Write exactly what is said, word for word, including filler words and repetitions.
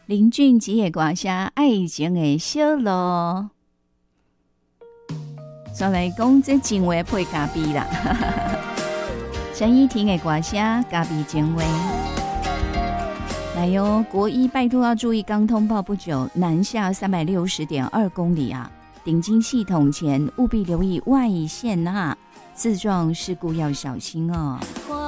林俊杰的歌声《爱情的小路》。再来讲这情话配咖啡啦，陈依婷的歌声咖啡情话。来哟，国一拜托要注意，刚通报不久，南下三百六十点二公里啊，顶经系统前务必留意外线啊，自撞事故要小心哦。